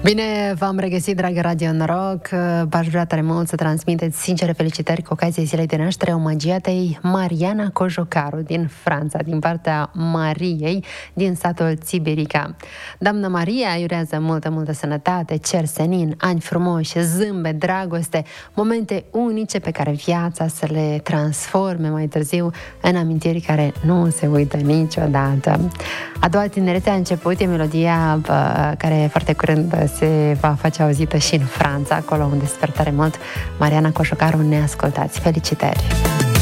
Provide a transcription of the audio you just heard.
Bine v-am regăsit, dragă Radio Noroc. V-aș vrea tare mult să transmiteți sincere felicitări cu ocazia zilei de naștere omagiatei Mariana Cojocaru din Franța, din partea Mariei, din satul Țiberica. Doamna Maria iurează multă sănătate, cer senin, ani frumoși, zâmbet, dragoste, momente unice pe care viața să le transforme mai târziu în amintiri care nu se uită niciodată. A doua tinerețe a început, e melodia care foarte curând se va face auzită și în Franța, acolo unde sper tare mult Mariana Cojocaru ne ascultați. Felicitări!